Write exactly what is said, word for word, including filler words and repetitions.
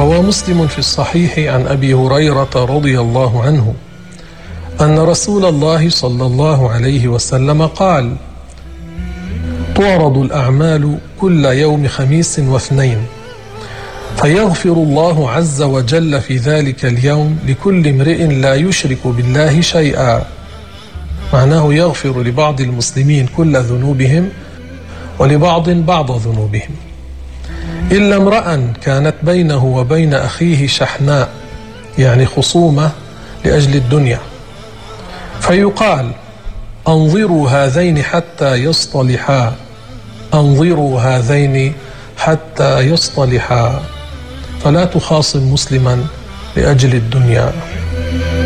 روى مسلم في الصحيح عن أبي هريرة رضي الله عنه أن رسول الله صلى الله عليه وسلم قال: تعرض الأعمال كل يوم خميس واثنين، فيغفر الله عز وجل في ذلك اليوم لكل امرئ لا يشرك بالله شيئا. معناه يغفر لبعض المسلمين كل ذنوبهم ولبعض بعض ذنوبهم، إلا امرأ كانت بينه وبين أخيه شحناء، يعني خصومة لأجل الدنيا، فيقال: أنظروا هذين حتى يصطلحا، أنظروا هذين حتى يصطلحا، فلا تخاصم مسلما لأجل الدنيا.